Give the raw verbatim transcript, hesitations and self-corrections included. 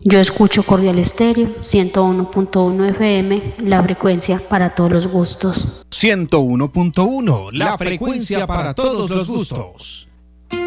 Yo escucho Cordial Estéreo, ciento uno punto uno F M, la frecuencia para todos los gustos. ciento uno punto uno, la frecuencia para todos los gustos.